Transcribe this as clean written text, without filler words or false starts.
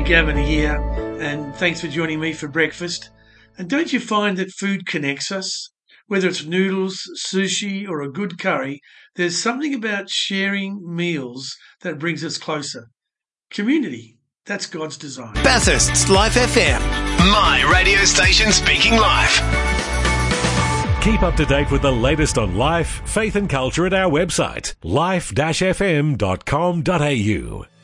Gavin here, and thanks for joining me for breakfast. And don't you find that food connects us? Whether it's noodles, sushi, or a good curry, there's something about sharing meals that brings us closer. Community, that's God's design. Bathurst's Life FM. My radio station speaking life. Keep up to date with the latest on life, faith and culture at our website, life-fm.com.au.